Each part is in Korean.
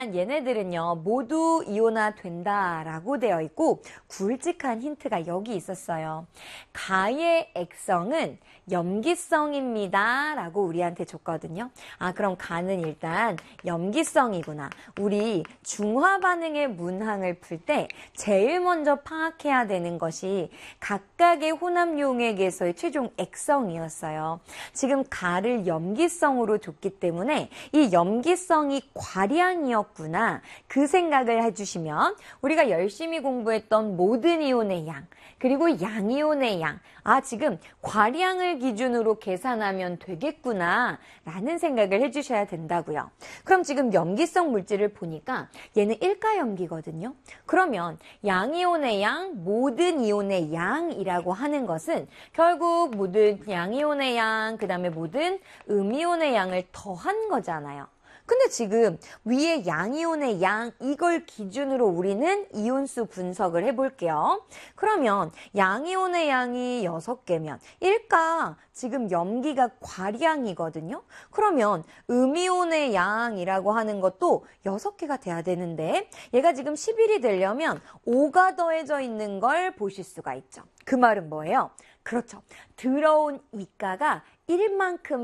얘네들은요 모두 이온화 된다라고 되어 있고 굵직한 힌트가 여기 있었어요. 가의 액성은 염기성입니다 라고 우리한테 줬거든요. 그럼 가는 일단 염기성이구나. 우리 중화반응의 문항을 풀 때 제일 먼저 파악해야 되는 것이 각각의 혼합용액에서의 최종 액성이었어요. 지금 가를 염기성으로 줬기 때문에 이 염기성이 과량이었고 그 생각을 해주시면 우리가 열심히 공부했던 모든 이온의 양 그리고 양이온의 양 지금 과량을 기준으로 계산하면 되겠구나 라는 생각을 해주셔야 된다고요. 그럼 지금 염기성 물질을 보니까 얘는 일가염기거든요. 그러면 양이온의 양, 모든 이온의 양이라고 하는 것은 결국 모든 양이온의 양, 그 다음에 모든 음이온의 양을 더한 거잖아요. 근데 지금 위에 양이온의 양 이걸 기준으로 우리는 이온수 분석을 해볼게요. 그러면 양이온의 양이 6개면 일가 지금 염기가 과량이거든요. 그러면 음이온의 양이라고 하는 것도 6개가 돼야 되는데 얘가 지금 11이 되려면 5가 더해져 있는 걸 보실 수가 있죠. 그 말은 뭐예요? 그렇죠. 들어온 이가가 1만큼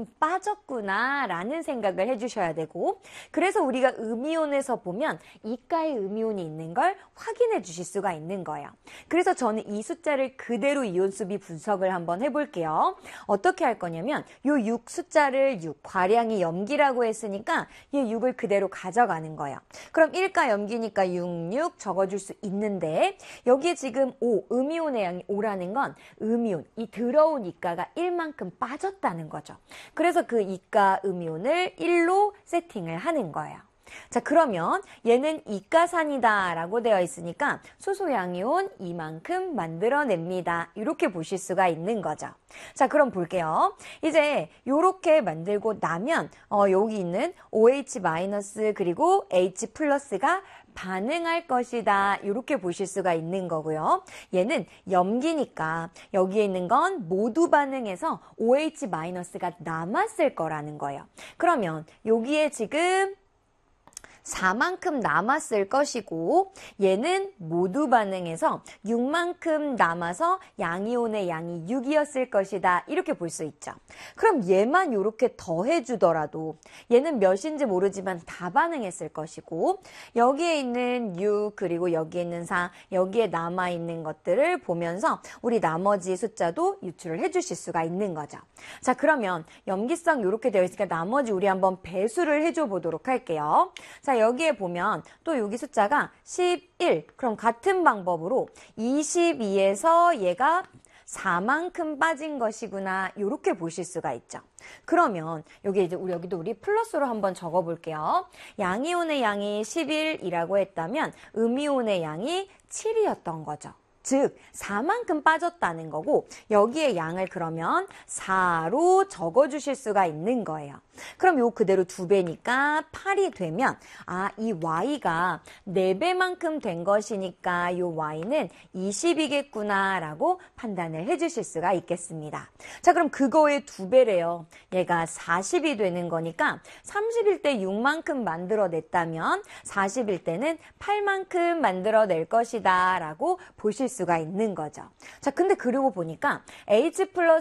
빠졌구나 라는 생각을 해주셔야 되고 그래서 우리가 음이온에서 보면 이가에 음이온이 있는 걸 확인해 주실 수가 있는 거예요. 그래서 저는 이 숫자를 그대로 이온수비 분석을 한번 해볼게요. 어떻게 할 거냐면 요 6 숫자를 6, 과량이 염기라고 했으니까 이 6을 그대로 가져가는 거예요. 그럼 1가 염기니까 6, 6 적어줄 수 있는데 여기에 지금 5, 음이온의 양이 5라는 건 음이온, 이 들어온 이가가 1만큼 빠졌다는 거죠. 그래서 그 이가 음이온을 1로 세팅을 하는 거예요. 자, 그러면 얘는 이가산이다 라고 되어 있으니까 수소양이온 이만큼 만들어냅니다. 이렇게 보실 수가 있는 거죠. 자, 그럼 볼게요. 이제 이렇게 만들고 나면 여기 있는 OH- 그리고 H+가 반응할 것이다. 이렇게 보실 수가 있는 거고요. 얘는 염기니까 여기에 있는 건 모두 반응해서 OH- 남았을 거라는 거예요. 그러면 여기에 지금 4만큼 남았을 것이고 얘는 모두 반응해서 6만큼 남아서 양이온의 양이 6이었을 것이다. 이렇게 볼 수 있죠. 그럼 얘만 이렇게 더해주더라도 얘는 몇인지 모르지만 다 반응했을 것이고 여기에 있는 6 그리고 여기에 있는 4 여기에 남아있는 것들을 보면서 우리 나머지 숫자도 유출을 해주실 수가 있는 거죠. 자, 그러면 염기성 이렇게 되어 있으니까 나머지 우리 한번 배수를 해줘 보도록 할게요. 자, 여기에 보면 또 여기 숫자가 11. 그럼 같은 방법으로 22에서 얘가 4만큼 빠진 것이구나. 이렇게 보실 수가 있죠. 그러면 여기 이제 여기도 우리 플러스로 한번 적어 볼게요. 양이온의 양이 11이라고 했다면 음이온의 양이 7이었던 거죠. 즉 4만큼 빠졌다는 거고 여기에 양을 그러면 4로 적어주실 수가 있는 거예요. 그럼 요 그대로 2배니까 8이 되면 이 y가 4배만큼 된 것이니까 요 y는 20이겠구나 라고 판단을 해주실 수가 있겠습니다. 자, 그럼 그거의 2배래요. 얘가 40이 되는 거니까 30일 때 6만큼 만들어냈다면 40일 때는 8만큼 만들어낼 것이다 라고 보실 수가 있는 거죠. 자, 근데 그러고 보니까 H+,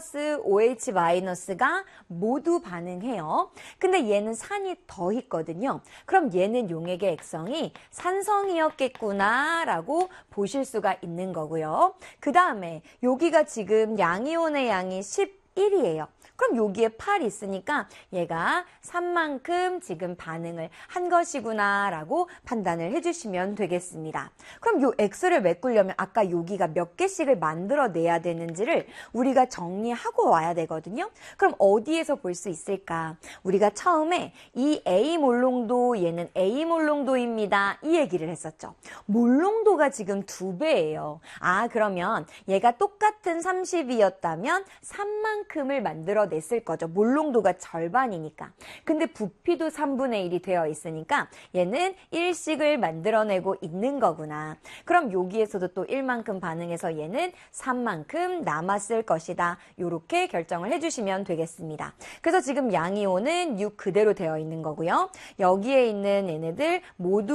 OH- 모두 반응해요. 근데 얘는 산이 더 있거든요. 그럼 얘는 용액의 액성이 산성이었겠구나 라고 보실 수가 있는 거고요. 그 다음에 여기가 지금 양이온의 양이 11이에요. 그럼 여기에 8 있으니까 얘가 3만큼 지금 반응을 한 것이구나 라고 판단을 해주시면 되겠습니다. 그럼 요 X를 메꾸려면 아까 여기가 몇 개씩을 만들어내야 되는지를 우리가 정리하고 와야 되거든요. 그럼 어디에서 볼 수 있을까? 우리가 처음에 이 A 몰롱도 얘는 A 몰롱도입니다. 이 얘기를 했었죠. 몰롱도가 지금 2배예요. 그러면 얘가 똑같은 30이었다면 3만큼을 만들어 만들어냈을 거죠. 몰롱도가 절반이니까. 근데 부피도 3분의 1이 되어 있으니까 얘는 1씩을 만들어내고 있는 거구나. 그럼 여기에서도 또 1만큼 반응해서 얘는 3만큼 남았을 것이다. 이렇게 결정을 해주시면 되겠습니다. 그래서 지금 양이온은 6 그대로 되어 있는 거고요. 여기에 있는 얘네들 모두